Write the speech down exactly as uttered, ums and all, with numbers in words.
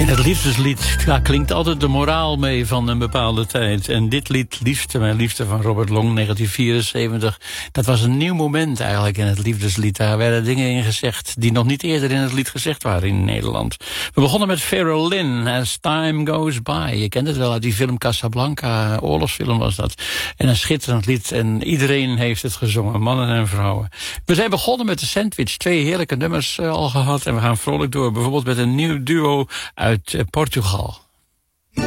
In het liefdeslied ja, klinkt altijd de moraal mee van een bepaalde tijd. En dit lied, Liefste, mijn liefde van Robert Long, negentien vierenzeventig... dat was een nieuw moment eigenlijk in het liefdeslied. Daar werden dingen in gezegd die nog niet eerder in het lied gezegd waren in Nederland. We begonnen met Pharrell Lynn, As Time Goes By. Je kent het wel uit die film Casablanca, oorlogsfilm was dat. En een schitterend lied en iedereen heeft het gezongen, mannen en vrouwen. We zijn begonnen met de Sandwich, twee heerlijke nummers uh, al gehad. En we gaan vrolijk door, bijvoorbeeld met een nieuw duo uit uh, Portugal.